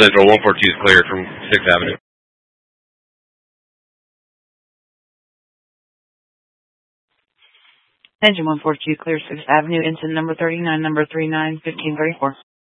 Central 142 is clear from 6th Avenue. Engine 142 clear 6th Avenue into number 39, number 39, 1534.